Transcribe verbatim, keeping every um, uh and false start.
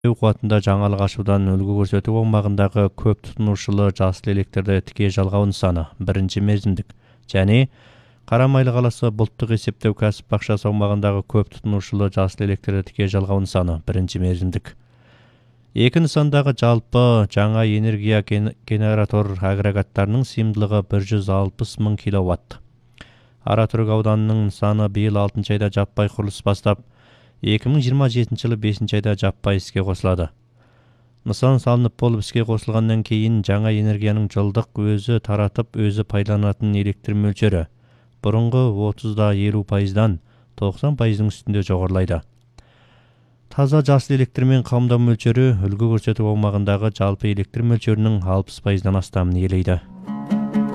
қуатында жаңалық ашудан үлгі көрсету аумағындағы көп тұтынушылы жасыл электрді тіке жалғау нысаны бірінші мерзімдік және Қарамайлы қаласы бұлттық есептеу кәсіп бақшасы аумағындағы көп тұтынушылы жасыл электрді тіке жалғау нысаны бірінші мерзімдік. Екі нысандағы жалпы жаңа энергия генератор агрегаттарының сыйымдылығы бір жүз алпыс мың киловатт. Аратүрік ауданының нысаны биыл алтыншы айда жаппай құрылыс бастап, екі мың жиырма жетінші жылы бесінші айда жаппай іске қосылады. Нысан салынып болып іске қосылғаннан кейін жаңа энергияның жылдық өзі таратып, өзі пайдаланатын электр мөлшері бұрынғы отызда елу пайыздан тоқсан пайыздың үстінде жоғарылайды. Таза жасыл электрмен қамдау мөлшері үлгі көрсету аумағындағы жалпы электр мөлшерінің алпыс пайыздан астамын иелейді.